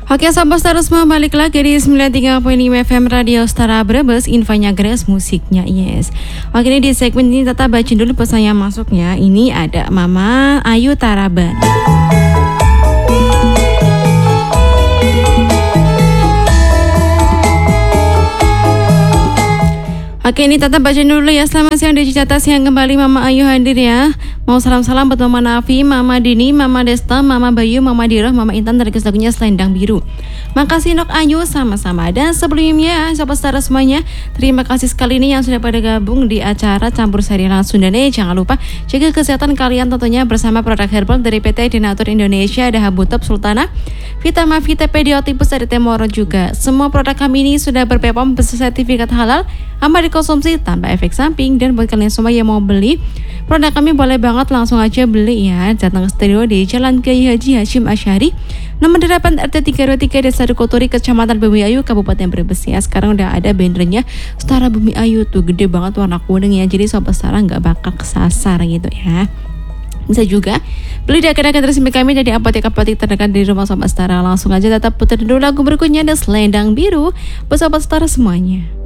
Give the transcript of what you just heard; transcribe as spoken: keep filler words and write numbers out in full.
Oke Sobat Setara semua, balik lagi di sembilan puluh tiga koma lima F M Radio Setara Brebes, infonya gratis, musiknya yes. Oke, ini di segmen ini tetap baca dulu pesan yang masuknya. Ini ada Mama Ayu Taraban. Oke, ini tetap baca dulu ya. Selamat siang di Cicatas yang kembali Mama Ayu hadir ya. Mau salam-salam buat Mama Nafi, Mama Dini, Mama Desta, Mama Bayu, Mama Diroh, Mama Intan dari lagunya Selendang Biru. Makasih Nok Ayu, sama-sama. Dan sebelumnya Sobat Setara semuanya, terima kasih sekali nih yang sudah pada gabung di acara Campur Sari langsung. Dan nih jangan lupa jaga kesehatan kalian tentunya bersama produk herbal dari P T Denatur Indonesia. Ada Habutop Sultana, Vitama Vita Pediotipus dari Temoro juga. Semua produk kami ini sudah ber P P O M bersertifikat halal, aman dikonsumsi tanpa efek samping. Dan buat kalian semua yang mau beli produk kami, boleh banget langsung aja beli ya. Datang ke studio di Jalan Kiai Haji Hashim Asyari, nomor delapan R T tiga dua tiga Desa Dukotori, Kecamatan Bumi Ayu, Kabupaten Brebes ya. Sekarang udah ada bannernya Setara Bumi Ayu tuh, gede banget warna kuning ya. Jadi Sobat Setara nggak bakal kesasar gitu ya. Bisa juga beli di agen-agen resmi kami dari apotek-apotek terdekat di rumah Sobat Setara. Langsung aja tetap putar dulu lagu berikutnya, ada Selendang Biru buat Sobat Setara semuanya.